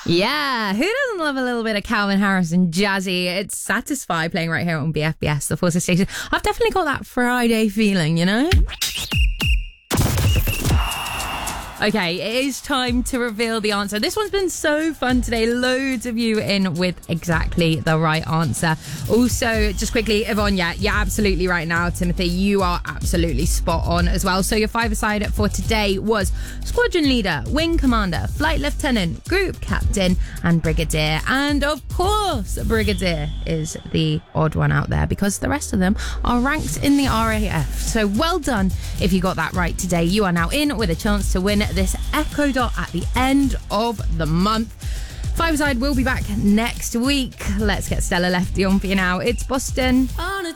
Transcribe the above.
Yeah, who doesn't love a little bit of Calvin Harris and Jazzy? It's Satisfy playing right here on BFBS, the Forces Station. I've definitely got that Friday feeling, you know? Okay, it is time to reveal the answer. This one's been so fun today. Loads of you in with exactly the right answer. Also, just quickly, Yvonne, yeah, you're absolutely right now. Timothy, you are absolutely spot on as well. So your five-a-side for today was Squadron Leader, Wing Commander, Flight Lieutenant, Group Captain, and Brigadier. And of course, Brigadier is the odd one out there because the rest of them are ranked in the RAF. So well done if you got that right today. You are now in with a chance to win this Echo Dot at the end of the month. Five-a-side will be back next week. Let's get Stella Lefty on for you now. It's Boston. On a